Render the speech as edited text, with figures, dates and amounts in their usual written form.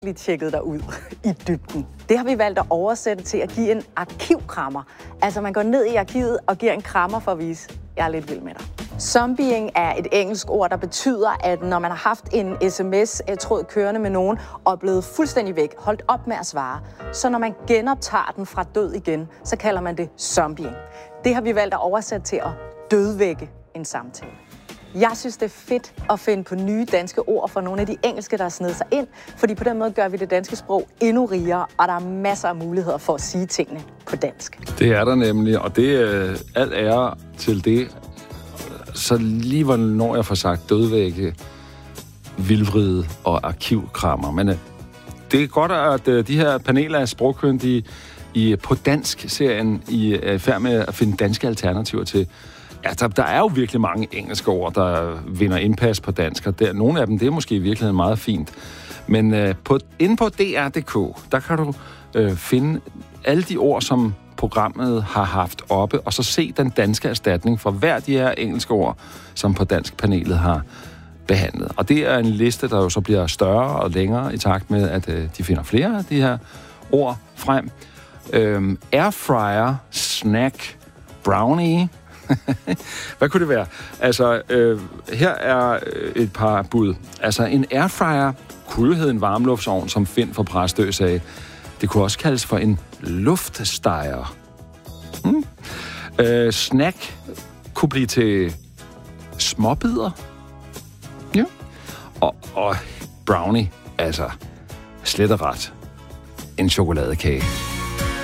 lige tjekket dig ud i dybden. Det har vi valgt at oversætte til at give en arkivkrammer. Altså man går ned i arkivet og giver en krammer for at vise, jeg er lidt vild med dig. Zombieing er et engelsk ord, der betyder, at når man har haft en sms-tråd kørende med nogen og er blevet fuldstændig væk, holdt op med at svare, så når man genoptager den fra død igen, så kalder man det zombieing. Det har vi valgt at oversætte til at dødvække en samtale. Jeg synes, det er fedt at finde på nye danske ord for nogle af de engelske, der har snedet sig ind, fordi på den måde gør vi det danske sprog endnu rigere, og der er masser af muligheder for at sige tingene på dansk. Det er der nemlig, og det er alt ære til det. Så lige hvornår jeg får sagt dødvække, vildvride og arkivkrammer. Men det er godt, at de her paneler af sprogkyndige på dansk-serien er i færd med at finde danske alternativer til. Ja, der er jo virkelig mange engelske ord, der vinder indpas på dansk, og nogle af dem, det er måske i virkeligheden meget fint. Men inde på DR.dk, der kan du finde alle de ord, som programmet har haft oppe, og så se den danske erstatning for hver de her engelske ord, som på dansk-panelet har behandlet. Og det er en liste, der jo så bliver større og længere i takt med, at de finder flere af de her ord frem. Airfryer, snack, brownie. Hvad kunne det være? Altså, her er et par bud. Altså, en airfryer kunne hedde en varmluftsovn, som Finn fra Præstø sagde. Det kunne også kaldes for en luftsteger. Snack kunne blive til småbidder. Ja. Og brownie, altså slet og ret en chokoladekage.